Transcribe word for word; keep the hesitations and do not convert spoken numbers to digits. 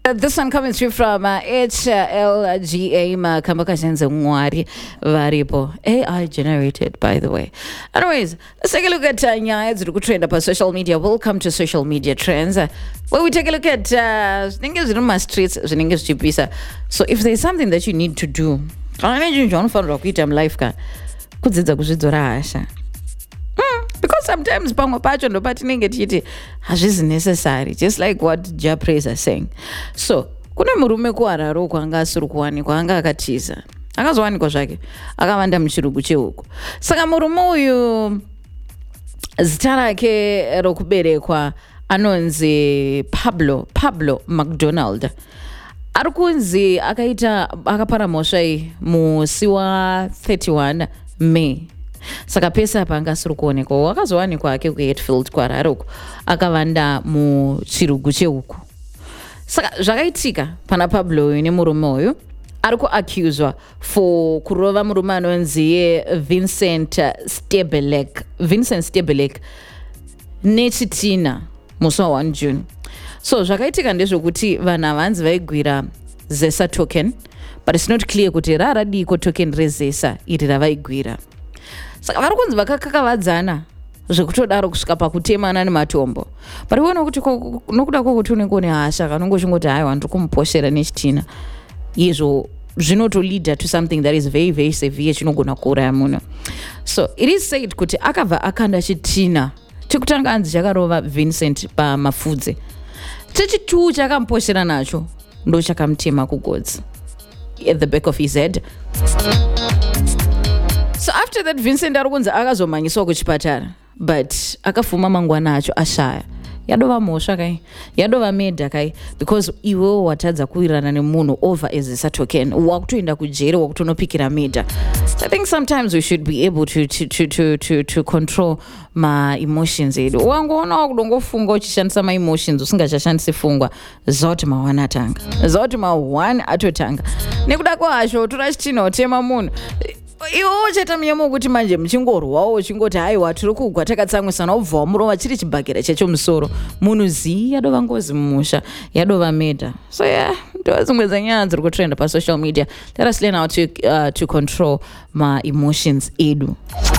Uh, this one coming through from uh, H L G A Makambaka Senze Mwari Variable A I generated, by the way. Anyways, let's take a look at uh, Nyaya Zuru trend up on social media. Welcome to social media trends, uh, where we take a look at uh, Zinga streets, Zinga Chipisa. So if there's something that you need to do, I imagine John for Rockitam life car. Because sometimes pamwe pacho ndo patinenge tichiti hazvisi necessary, just like what Japres are saying. So kune murume kuhararo kwanga asiri kuwanikwa, anga akatiza akazowanikwa zvake akavanda muchirugu chehuku. Saka murume uyu zita rake rokuberekwa anonzi Pablo Pablo McDonald. Ari kunzi akaita akapara mhosva iyi musi wa thirty-one May. Saka pesa panga asiri kuonekwa wakazowanikwa ake kuHatfield kwararoko akavanda muchirugu chehuku. Saka zvakaitika pana Pablo uyu nemurume uyu ari kuaccuswa for kurova murume anonzi Vincent Stebelek Vincent Stebelek nechitina musi wa one June. So zvakaitika ndezvokuti vanhu havanzi vaigwira Zesa token, but it's not clear kuti raradiko token rezesa iri ravaigwira. Saka vari kunzi vakakakavadzana zvekutodaro kusvika pakutemana nematombo. But iwona kuti nokuda kwokuti unenge une hasha kanongochingoti haiwa ndiri kumuposhera nechitina, izvo zvinotolida to something that is very very severe chinogona kuuraya munhu. So it is said kuti akabva akanda chitina chekutanga anzi chakarova Vincent pamafudze, chechituu chakamuposhera nacho ndo chakamutema kugodzi at the back of his head. So after that Vincent arikunzi akazomanyiswa kuchipatara, but akafuma mangwana acho ashaya. Yadova mhosva kai, yadova medha kai, because iwewo watadza kuwirirana nemunhu over ezesa token, wakutoenda kujeri, wakutonopikira medha. So I think sometimes we should be able to to to to to, to control my emotions edu. Wangoona wakudongofunga uchishandisa my emotions usingachashandisi fungwa zoti mawana atanga, zoti mawana atotanga. Nekuda kwahasho tora chitina utema munhu iwo cheta muyemo kuti manje muchingorwawo uchingoti haiwa tiri kugwa takatsamwisana ubva wamurova chiri chibhakera checho musoro, munhu zii yadova ngozi mumusha, yadova medha. So yeah, ndo dzimwe dzanyaya dziri kutrenda pa social media. Let us learn how to uh, to control my emotions edu.